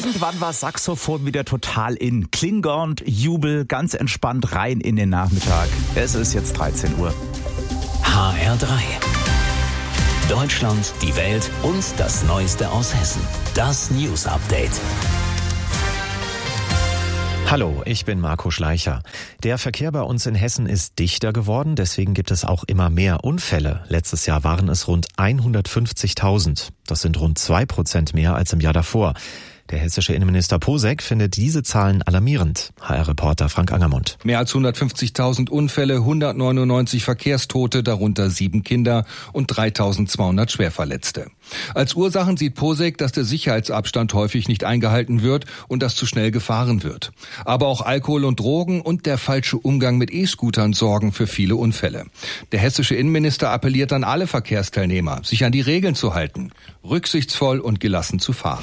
Irgendwann war Saxophon wieder total in. Klingelnd, Jubel, ganz entspannt rein in den Nachmittag. Es ist jetzt 13 Uhr. HR3. Deutschland, die Welt und das Neueste aus Hessen. Das News Update. Hallo, ich bin Marco Schleicher. Der Verkehr bei uns in Hessen ist dichter geworden, deswegen gibt es auch immer mehr Unfälle. Letztes Jahr waren es rund 150.000. Das sind rund 2% mehr als im Jahr davor. Der hessische Innenminister Posek findet diese Zahlen alarmierend. HR-Reporter Frank Angermund. Mehr als 150.000 Unfälle, 199 Verkehrstote, darunter 7 Kinder und 3.200 Schwerverletzte. Als Ursachen sieht Posek, dass der Sicherheitsabstand häufig nicht eingehalten wird und dass zu schnell gefahren wird. Aber auch Alkohol und Drogen und der falsche Umgang mit E-Scootern sorgen für viele Unfälle. Der hessische Innenminister appelliert an alle Verkehrsteilnehmer, sich an die Regeln zu halten, rücksichtsvoll und gelassen zu fahren.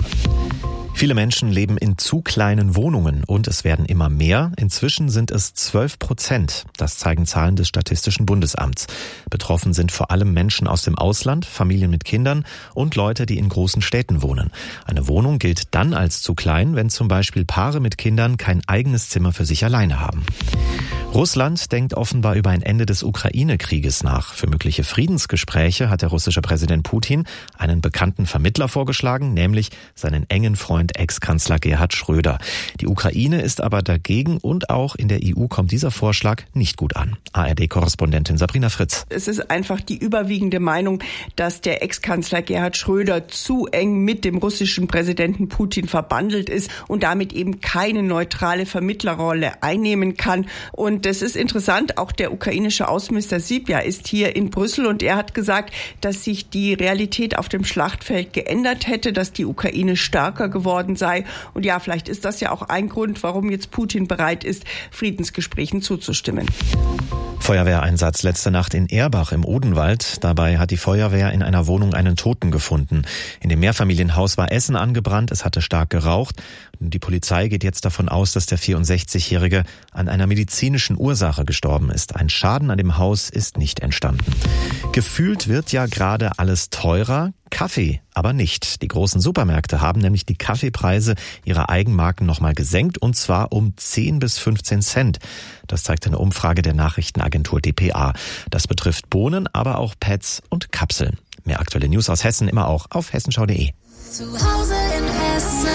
Viele Menschen leben in zu kleinen Wohnungen und es werden immer mehr. Inzwischen sind es 12%. Das zeigen Zahlen des Statistischen Bundesamts. Betroffen sind vor allem Menschen aus dem Ausland, Familien mit Kindern und Leute, die in großen Städten wohnen. Eine Wohnung gilt dann als zu klein, wenn zum Beispiel Paare mit Kindern kein eigenes Zimmer für sich alleine haben. Russland denkt offenbar über ein Ende des Ukraine-Krieges nach. Für mögliche Friedensgespräche hat der russische Präsident Putin einen bekannten Vermittler vorgeschlagen, nämlich seinen engen Freund Ex-Kanzler Gerhard Schröder. Die Ukraine ist aber dagegen und auch in der EU kommt dieser Vorschlag nicht gut an. ARD-Korrespondentin Sabrina Fritz. Es ist einfach die überwiegende Meinung, dass der Ex-Kanzler Gerhard Schröder zu eng mit dem russischen Präsidenten Putin verbandelt ist und damit eben keine neutrale Vermittlerrolle einnehmen kann. Und das ist interessant, auch der ukrainische Außenminister Sypja ist hier in Brüssel und er hat gesagt, dass sich die Realität auf dem Schlachtfeld geändert hätte, dass die Ukraine stärker geworden sei. Und ja, vielleicht ist das ja auch ein Grund, warum jetzt Putin bereit ist, Friedensgesprächen zuzustimmen. Feuerwehreinsatz letzte Nacht in Erbach im Odenwald. Dabei hat die Feuerwehr in einer Wohnung einen Toten gefunden. In dem Mehrfamilienhaus war Essen angebrannt, es hatte stark geraucht. Die Polizei geht jetzt davon aus, dass der 64-Jährige an einer medizinischen Ursache gestorben ist. Ein Schaden an dem Haus ist nicht entstanden. Gefühlt wird ja gerade alles teurer, Kaffee aber nicht. Die großen Supermärkte haben nämlich die Kaffeepreise ihrer Eigenmarken nochmal gesenkt und zwar um 10 bis 15 Cent. Das zeigt eine Umfrage der Nachrichtenagentur dpa. Das betrifft Bohnen, aber auch Pads und Kapseln. Mehr aktuelle News aus Hessen immer auch auf hessenschau.de. Zu Hause in Hessen.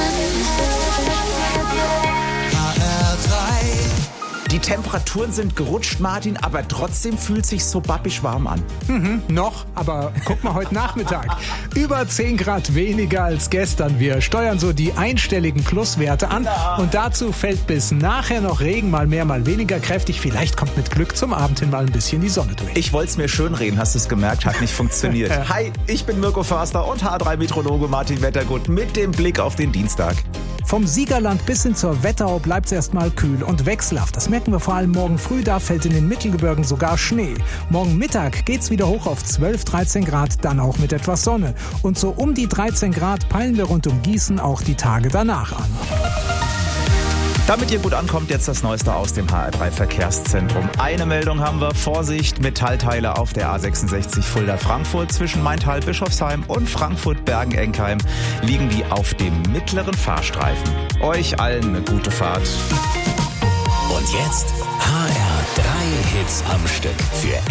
Die Temperaturen sind gerutscht, Martin, aber trotzdem fühlt sich so babbisch warm an. Noch, aber guck mal heute Nachmittag. Über 10 Grad weniger als gestern. Wir steuern so die einstelligen Pluswerte an. Und dazu fällt bis nachher noch Regen, mal mehr, mal weniger kräftig. Vielleicht kommt mit Glück zum Abend hin mal ein bisschen die Sonne durch. Ich wollte es mir schönreden, hast du es gemerkt, hat nicht funktioniert. Hi, ich bin Mirko Förster und H3-Meteorologe Martin Wettergut mit dem Blick auf den Dienstag. Vom Siegerland bis hin zur Wetterau bleibt es erstmal kühl und wechselhaft. Das merken wir vor allem morgen früh, da fällt in den Mittelgebirgen sogar Schnee. Morgen Mittag geht's wieder hoch auf 12, 13 Grad, dann auch mit etwas Sonne. Und so um die 13 Grad peilen wir rund um Gießen auch die Tage danach an. Damit ihr gut ankommt, jetzt das Neueste aus dem HR3-Verkehrszentrum. Eine Meldung haben wir. Vorsicht, Metallteile auf der A66 Fulda-Frankfurt zwischen Maintal, Bischofsheim und Frankfurt-Bergen-Enkheim liegen die auf dem mittleren Fahrstreifen. Euch allen eine gute Fahrt. Und jetzt HR3 Hits am Stück für